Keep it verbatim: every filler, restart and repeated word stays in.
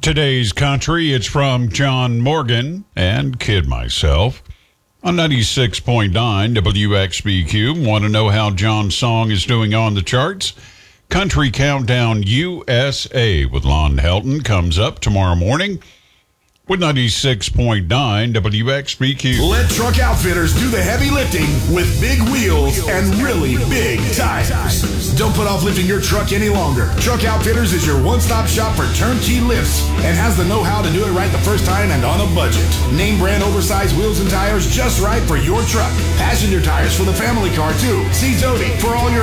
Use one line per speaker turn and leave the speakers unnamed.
Today's country, it's from John Morgan and Kid Myself. On ninety-six point nine W X B Q, want to know how John's song is doing on the charts? Country Countdown U S A with Lon Helton comes up tomorrow morning with ninety-six point nine W X B Q.
Let Truck Outfitters do the heavy lifting with big wheels and really big tires. Don't put off lifting your truck any longer. Truck Outfitters is your one-stop shop for turnkey lifts and has the know-how to do it right the first time and on a budget. Name brand oversized wheels and tires just right for your truck. Passenger tires for the family car, too. See Zodi for all your